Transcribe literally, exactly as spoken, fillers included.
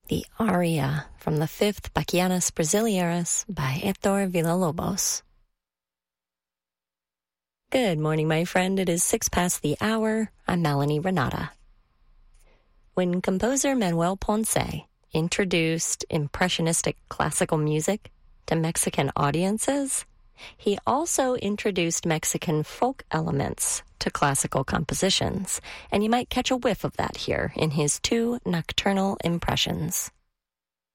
the aria from the fifth Bachianas Brasileiras by Héctor Villa-Lobos. Good morning, my friend. It is six past the hour. I'm Melanie Renata. When composer Manuel Ponce introduced impressionistic classical music to Mexican audiences, he also introduced Mexican folk elements to classical compositions, and you might catch a whiff of that here in his two nocturnal impressions.